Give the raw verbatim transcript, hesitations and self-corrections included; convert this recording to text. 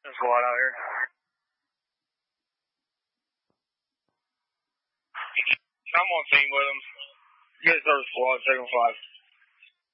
Squad out here. I'm on team with them. Yes, sir, squad, second five.